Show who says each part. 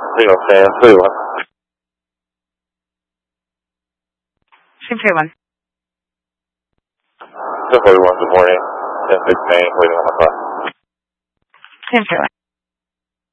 Speaker 1: Rio San 31.
Speaker 2: San 31.
Speaker 1: San 41, good morning. 10-6 main, waiting on my bus.
Speaker 2: San 31.